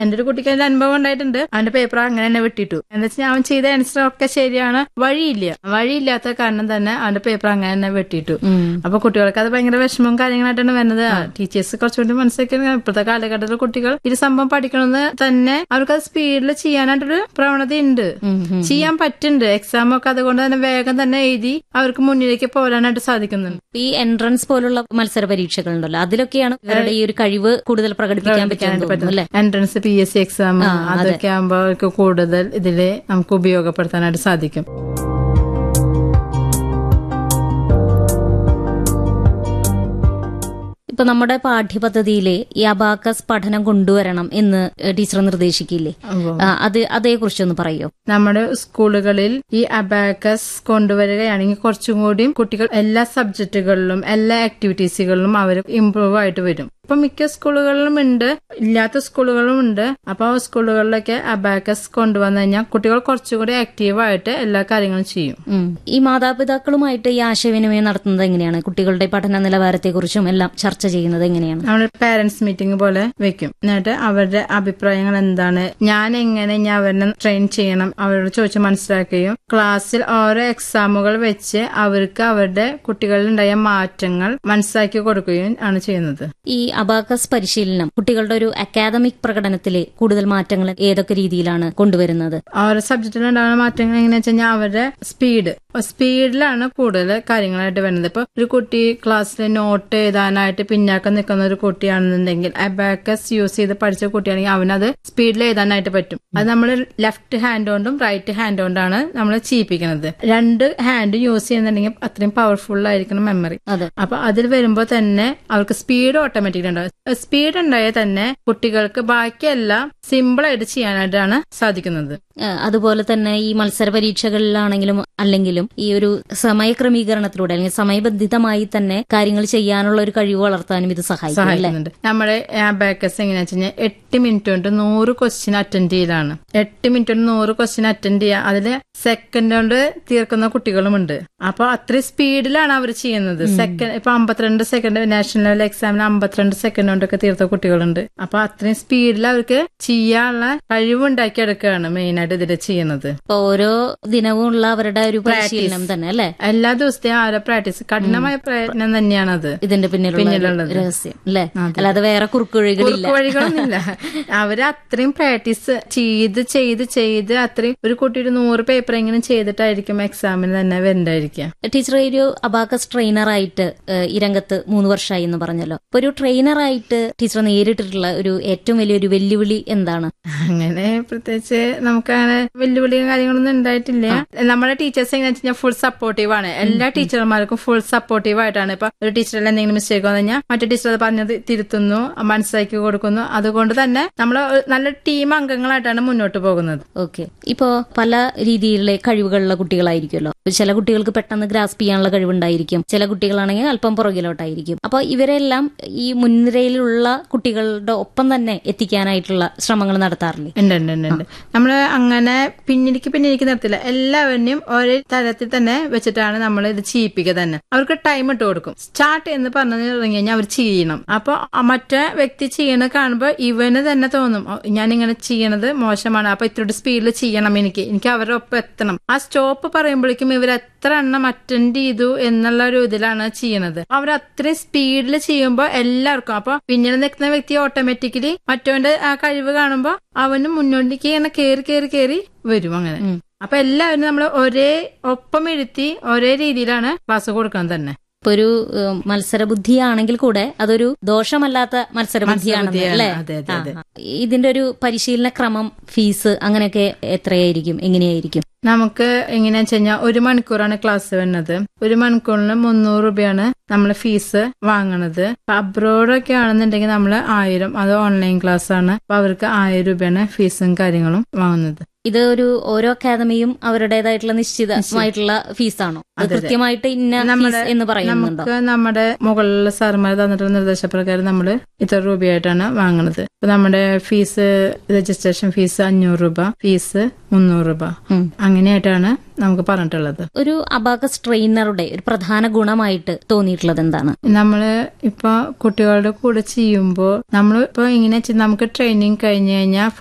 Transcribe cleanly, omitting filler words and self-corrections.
എന്റെ ഒരു കുട്ടിക്ക് അതിന്റെ അനുഭവം ഉണ്ടായിട്ടുണ്ട്. അവന്റെ പേപ്പർ അങ്ങനെ തന്നെ വെട്ടിട്ടു. എന്താ വെച്ചാൽ അവൻ ചെയ്ത ആൻസർ ഒക്കെ ശരിയാണ്, വഴിയില്ലാത്ത കാരണം തന്നെ അവന്റെ പേപ്പർ അങ്ങനെ തന്നെ വെട്ടിട്ടു. അപ്പൊ കുട്ടികൾക്ക് അത് ഭയങ്കര വിഷമവും കാര്യങ്ങളായിട്ടാണ് വരുന്നത്. ടീച്ചേഴ്സ് കുറച്ചുകൂടി മനസ്സിലാക്കി ഇപ്പോഴത്തെ കാലഘട്ടത്തിൽ കുട്ടികൾ ഇത് സംഭവം പഠിക്കണമെന്ന് തന്നെ അവർക്ക് അത് സ്പീഡിൽ ചെയ്യാനായിട്ടൊരു പ്രവണതയുണ്ട്, ചെയ്യാൻ പറ്റുന്നുണ്ട്. എക്സാം ഒക്കെ അതുകൊണ്ട് തന്നെ വേഗം തന്നെ എഴുതി അവർക്ക് മുന്നിലേക്ക് പോരാനായിട്ട് സാധിക്കുന്നുണ്ട്. ഈ എൻട്രൻസ് പോലുള്ള മത്സര പരീക്ഷകൾ ഉണ്ടല്ലോ, അതിലൊക്കെയാണ് ഇവരുടെ ഈ ഒരു കഴിവ് കൂടുതൽ പ്രകടിപ്പിക്കാൻ പറ്റുന്നത്. എൻട്രൻസ് PSC എക്സാം അതൊക്കെ ആകുമ്പോൾ അവർക്ക് കൂടുതൽ ഇതില് നമുക്ക് ഉപയോഗപ്പെടുത്താനായിട്ട് സാധിക്കും. ഇപ്പൊ നമ്മുടെ പാഠ്യപദ്ധതിയിലെ ഈ അബാക്കസ് പഠനം കൊണ്ടുവരണം എന്ന് ടീച്ചർ നിർദ്ദേശിക്കില്ലേ? അതേ കുറിച്ചൊന്ന് പറയോ? നമ്മുടെ സ്കൂളുകളിൽ ഈ അബാക്കസ് കൊണ്ടുവരികയാണെങ്കിൽ കുറച്ചും കൂടിയും കുട്ടികൾ എല്ലാ സബ്ജക്റ്റുകളിലും എല്ലാ ആക്ടിവിറ്റീസുകളിലും അവർ ഇംപ്രൂവ് ആയിട്ട് വരും. ഇപ്പൊ മിക്ക സ്കൂളുകളിലും ഉണ്ട്, ഇല്ലാത്ത സ്കൂളുകളും ഉണ്ട്. അപ്പൊ ആ സ്കൂളുകളിലൊക്കെ അബാക്കസ് കൊണ്ടുവന്നു കഴിഞ്ഞാൽ കുട്ടികൾ കുറച്ചുകൂടി ആക്റ്റീവായിട്ട് എല്ലാ കാര്യങ്ങളും ചെയ്യും. ഈ മാതാപിതാക്കളുമായിട്ട് ഈ ആശയവിനിമയം നടത്തുന്നത് എങ്ങനെയാണ്? കുട്ടികളുടെ പഠന നിലവാരത്തെക്കുറിച്ചും എല്ലാം ചർച്ച ചെയ്യുന്നത് എങ്ങനെയാണ്? നമ്മൾ പാരന്റ്സ് മീറ്റിംഗ് പോലെ വെക്കും. എന്നിട്ട് അവരുടെ അഭിപ്രായങ്ങൾ എന്താണ്, ഞാൻ എങ്ങനെ അവരെ ട്രെയിൻ ചെയ്യണം, അവരോട് ചോദിച്ച് മനസ്സിലാക്കുകയും ക്ലാസ്സിൽ ഓരോ എക്സാമുകൾ വെച്ച് അവർക്ക് അവരുടെ കുട്ടികളിൽ ഉണ്ടായ മാറ്റങ്ങൾ മനസ്സിലാക്കി കൊടുക്കുകയും ആണ് ചെയ്യുന്നത്. ഈ അബാക്കസ് പരിശീലനം കുട്ടികളുടെ ഒരു അക്കാദമിക് പ്രകടനത്തിലെ കൂടുതൽ മാറ്റങ്ങൾ ഏതൊക്കെ രീതിയിലാണ് കൊണ്ടുവരുന്നത്? ഓരോ സബ്ജക്റ്റിൽ ഉണ്ടാകുന്ന മാറ്റങ്ങൾ എങ്ങനെയാ വെച്ച് കഴിഞ്ഞാൽ അവരുടെ സ്പീഡിലാണ് കൂടുതൽ കാര്യങ്ങളായിട്ട് വരുന്നത്. ഇപ്പൊ ഒരു കുട്ടി ക്ലാസ്സിൽ നോട്ട് എഴുതാനായിട്ട് പിന്നാക്കം നിൽക്കുന്ന ഒരു കുട്ടിയാണെന്നുണ്ടെങ്കിൽ അബാക്കസ് യൂസ് ചെയ്ത് പഠിച്ച കുട്ടിയാണെങ്കിൽ അവനത് സ്പീഡിൽ എഴുതാനായിട്ട് പറ്റും. അത് നമ്മൾ ലെഫ്റ്റ് ഹാൻഡ് കൊണ്ടും റൈറ്റ് ഹാൻഡ് കൊണ്ടാണ് നമ്മൾ ചെയ്യിപ്പിക്കുന്നത്. രണ്ട് ഹാൻഡ് യൂസ് ചെയ്യുന്നുണ്ടെങ്കിൽ അത്രയും പവർഫുൾ ആയിരിക്കണം മെമ്മറി. അപ്പൊ അതിൽ വരുമ്പോൾ തന്നെ അവർക്ക് സ്പീഡ് ഓട്ടോമാറ്റിക്കലി ഉണ്ടാവും. സ്പീഡ് ഉണ്ടായാൽ തന്നെ കുട്ടികൾക്ക് ബാക്കിയെല്ലാം സിമ്പിൾ ആയിട്ട് ചെയ്യാനായിട്ടാണ് സാധിക്കുന്നത്. അതുപോലെ തന്നെ ഈ മത്സര പരീക്ഷകളിലാണെങ്കിലും അല്ലെങ്കിലും ഈ ഒരു സമയക്രമീകരണത്തിലൂടെ അല്ലെങ്കിൽ സമയബന്ധിതമായി തന്നെ കാര്യങ്ങൾ ചെയ്യാനുള്ള ഒരു കഴിവ് വളർത്താനും ഇത് സഹായിക്കുന്നുണ്ട്. നമ്മുടെ അബാക്കസ് എങ്ങനെയാ വെച്ച് കഴിഞ്ഞാൽ 8 മിനിറ്റ് കൊണ്ട് 100 ക്വസ്റ്റ്യൻ അറ്റൻഡ് ചെയ്യലാണ്. 8 മിനിറ്റ് കൊണ്ട് 100 ക്വസ്റ്റ്യൻ അറ്റൻഡ് ചെയ്യുക. അതില് സെക്കൻഡ് കൊണ്ട് തീർക്കുന്ന കുട്ടികളുമുണ്ട്. അപ്പൊ അത്രയും സ്പീഡിലാണ് അവർ ചെയ്യുന്നത്. സെക്കൻഡ് ഇപ്പൊ 52 സെക്കൻഡ് നാഷണൽ ലെവൽ എക്സാമിന് 52 സെക്കൻഡ് കൊണ്ടൊക്കെ തീർത്ത കുട്ടികളുണ്ട്. അപ്പൊ അത്രയും സ്പീഡിൽ അവർക്ക് ചെയ്യാനുള്ള കഴിവുണ്ടാക്കിയെടുക്കുകയാണ് മെയിനായിട്ട് ഇതിൽ ചെയ്യുന്നത്. ഓരോ ദിനവും ഉള്ള അവരുടെ ഒരു പരിശീലനം തന്നെ അല്ലെ? എല്ലാ ദിവസത്തെയും ആ പ്രാക്ടീസ്, കഠിനമായ പ്രയത്നം തന്നെയാണത് ഇതിന്റെ പിന്നിലുള്ള രഹസ്യം അല്ലെ? അല്ലാതെ വേറെ കുറുക്കുവഴികളൊന്നുമില്ല. അവര് അത്രയും പ്രാക്ടീസ് ചെയ്ത് അത്രയും ഒരു കുട്ടി ഒരു 100 പേപ്പർ എങ്ങനെ ചെയ്തിട്ടായിരിക്കും എക്സാമിന് തന്നെ വരണ്ടായിരിക്കുക. ടീച്ചർ ഒരു അബാക്കസ് ട്രെയിനറായിട്ട് ഈ രംഗത്ത് 3 വർഷമായി എന്ന് പറഞ്ഞല്ലോ. ഒരു ട്രെയിനറായിട്ട് ടീച്ചർ നേരിട്ടിട്ടുള്ള ഒരു ഏറ്റവും വലിയൊരു വെല്ലുവിളി എന്താണ്? അങ്ങനെ പ്രത്യേകിച്ച് നമുക്ക് അങ്ങനെ വെല്ലുവിളിയും കാര്യങ്ങളൊന്നും ഉണ്ടായിട്ടില്ല. നമ്മുടെ ടീച്ചേഴ്സ് എങ്ങനെയാ വെച്ചാൽ ഫുൾ സപ്പോർട്ടീവ് ആണ്. എല്ലാ ടീച്ചർമാർക്കും ഫുൾ സപ്പോർട്ടീവ് ആയിട്ടാണ്. ഇപ്പൊ ഒരു ടീച്ചറിൽ എന്തെങ്കിലും മിസ്റ്റേക്ക് വന്നു കഴിഞ്ഞാൽ മറ്റു ടീച്ചർ അത് പറഞ്ഞത് തിരുത്തുന്നു, മനസ്സിലാക്കി കൊടുക്കുന്നു. അതുകൊണ്ട് തന്നെ നമ്മൾ നല്ല ടീം അംഗങ്ങളായിട്ടാണ് മുന്നോട്ട് പോകുന്നത്. ഓക്കെ. ഇപ്പോ പല രീതിയിലുള്ള കഴിവുകളുള്ള കുട്ടികളായിരിക്കുമല്ലോ. ചില കുട്ടികൾക്ക് പെട്ടെന്ന് ഗ്രാസ്പ് ചെയ്യാനുള്ള കഴിവുണ്ടായിരിക്കും, ചില കുട്ടികളാണെങ്കിൽ അല്പം പുറകിലോട്ടായിരിക്കും. അപ്പൊ ഇവരെല്ലാം ഈ മുൻനിരയിലുള്ള കുട്ടികളുടെ ഒപ്പം തന്നെ എത്തിക്കാനായിട്ടുള്ള ശ്രമങ്ങൾ നടത്താറില്ലേ? ഉണ്ട്. നമ്മള് അങ്ങനെ പിന്നിലേക്ക് നിർത്തില്ല. എല്ലാവരെയും ഒരേ തരത്തിൽ തന്നെ വെച്ചിട്ടാണ് നമ്മൾ ഇത് ചെയ്യിപ്പിക്കുക തന്നെ. അവർക്ക് ടൈം ഇട്ട് കൊടുക്കും. സ്റ്റാർട്ട് എന്ന് പറഞ്ഞു തുടങ്ങി കഴിഞ്ഞാൽ അവർ ചെയ്യണം. അപ്പൊ മറ്റേ വ്യക്തി ചെയ്യണത് കാണുമ്പോൾ ഇവന് തന്നെ തോന്നും ഞാനിങ്ങനെ ചെയ്യണത് മോശമാണ്, അപ്പൊ ഇത്രയുടെ സ്പീഡിൽ ചെയ്യണം, എനിക്ക് അവരുടെ ഒപ്പം എത്തണം. ആ സ്റ്റോപ്പ് പറയുമ്പോഴേക്കും ഇവർ എത്ര എണ്ണം അറ്റൻഡ് ചെയ്തു എന്നുള്ള ഒരു ഇതിലാണ് ചെയ്യണത്. അവർ അത്രയും സ്പീഡിൽ ചെയ്യുമ്പോൾ എല്ലാവർക്കും അപ്പൊ പിന്നീട് നിൽക്കുന്ന വ്യക്തി ഓട്ടോമാറ്റിക്കലി മറ്റവന്റെ ആ കഴിവ് കാണുമ്പോൾ അവനും മുന്നോട്ടേക്ക് ഇങ്ങനെ കേറി വരും. അങ്ങനെ അപ്പൊ എല്ലാവരും നമ്മൾ ഒരേ ഒപ്പം ഇരുത്തി ഒരേ രീതിയിലാണ് ക്ലാസ് കൊടുക്കാൻ തന്നെ. ഇപ്പൊ ഒരു മത്സരബുദ്ധിയാണെങ്കിൽ കൂടെ അതൊരു ദോഷമല്ലാത്ത മത്സരബുദ്ധിയാണ് അല്ലേ? ഇതിന്റെ ഒരു പരിശീലന ക്രമം, ഫീസ് അങ്ങനെയൊക്കെ എത്രയായിരിക്കും, എങ്ങനെയായിരിക്കും? നമുക്ക് എങ്ങനെയാ വെച്ച് കഴിഞ്ഞാൽ 1 മണിക്കൂറാണ് ക്ലാസ് വരുന്നത്. 1 മണിക്കൂറിന് 300 രൂപയാണ് നമ്മൾ ഫീസ് വാങ്ങണത്. അബ്രോഡൊക്കെ ആണെന്നുണ്ടെങ്കിൽ നമ്മൾ 1000, അത് ഓൺലൈൻ ക്ലാസ് ആണ്. അപ്പൊ അവർക്ക് 1000 രൂപയാണ് ഫീസും കാര്യങ്ങളും വാങ്ങുന്നത്. ഇത് ഒരു ഓരോ അക്കാദമിയും അവരുടേതായിട്ടുള്ള നിശ്ചിതമായിട്ടുള്ള ഫീസാണോ? അത് കൃത്യമായിട്ട് ഇന്ന ഫീസ് എന്ന് പറയുന്നുണ്ടോ? നമുക്ക് നമ്മുടെ മുകളിലുള്ള സാറുമാർ തന്നിട്ടുള്ള നിർദ്ദേശപ്രകാരം നമ്മൾ ഇത്ര രൂപയായിട്ടാണ് വാങ്ങുന്നത്. ഇപ്പൊ നമ്മുടെ ഫീസ് രജിസ്ട്രേഷൻ ഫീസ് 500 രൂപ, ഫീസ് 300 രൂപ, അങ്ങനെയായിട്ടാണ് നമുക്ക് പറഞ്ഞിട്ടുള്ളത്. ഒരു അബാക്കസ് ട്രെയിനറുടെ ഒരു പ്രധാന ഗുണമായിട്ട് തോന്നിയിട്ടുള്ളത് എന്താണ്? നമ്മള് ഇപ്പൊ കുട്ടികളുടെ കൂടെ ചെയ്യുമ്പോൾ നമ്മൾ ഇപ്പൊ ഇങ്ങനെ നമുക്ക് ട്രെയിനിങ് കഴിഞ്ഞു കഴിഞ്ഞാൽ